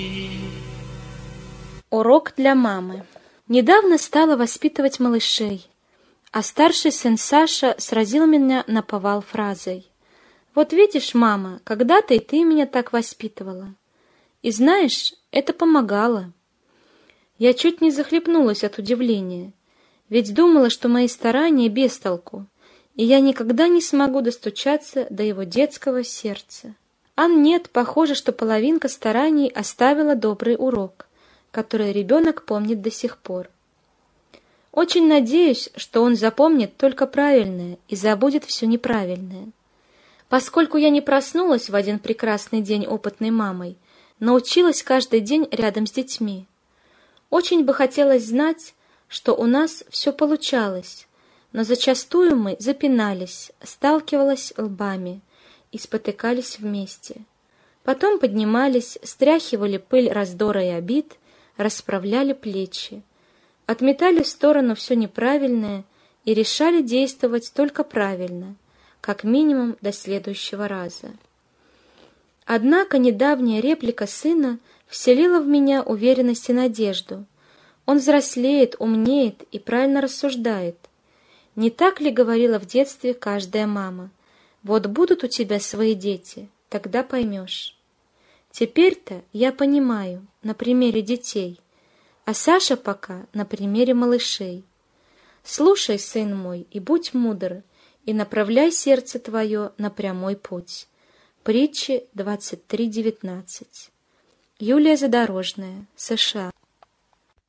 Урок для мамы. Недавно стала воспитывать малышей, а старший сын Саша сразил меня наповал фразой: «Вот видишь, мама, когда-то и ты меня так воспитывала. И знаешь, это помогало». Я чуть не захлебнулась от удивления, ведь думала, что мои старания без толку, и я никогда не смогу достучаться до его детского сердца. А нет, похоже, что половинка стараний оставила добрый урок, который ребенок помнит до сих пор. Очень надеюсь, что он запомнит только правильное и забудет все неправильное. Поскольку я не проснулась в один прекрасный день опытной мамой, но училась каждый день рядом с детьми. Очень бы хотелось знать, что у нас все получалось, но зачастую мы запинались, сталкивались лбами и спотыкались вместе. Потом поднимались, стряхивали пыль раздора и обид, расправляли плечи, отметали в сторону все неправильное и решали действовать только правильно, как минимум до следующего раза. Однако недавняя реплика сына вселила в меня уверенность и надежду. Он взрослеет, умнеет и правильно рассуждает. Не так ли говорила в детстве каждая мама? Вот будут у тебя свои дети, тогда поймешь. Теперь-то я понимаю на примере детей, а Саша пока на примере малышей. Слушай, сын мой, и будь мудр, и направляй сердце твое на прямой путь. Притчи 23:19. Юлия Задорожная, США.